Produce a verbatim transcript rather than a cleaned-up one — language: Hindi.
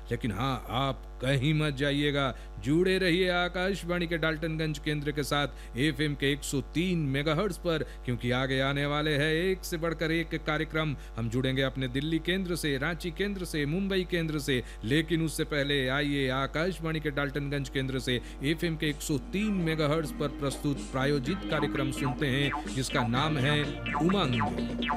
लेकिन हाँ, आप कहीं मत जाइएगा, जुड़े रहिए आकाशवाणी के डाल्टनगंज केंद्र के साथ एफएम के एक सौ तीन मेगाहर्ट्ज पर, क्योंकि आगे आने वाले हैं एक से बढ़कर एक कार्यक्रम। हम जुड़ेंगे अपने दिल्ली केंद्र से, रांची केंद्र से, मुंबई केंद्र से, लेकिन उससे पहले आइए आकाशवाणी के डाल्टनगंज केंद्र से एफएम के एक सौ तीन मेगाहर्ट्ज पर प्रस्तुत प्रायोजित कार्यक्रम सुनते हैं, जिसका नाम है उमंग।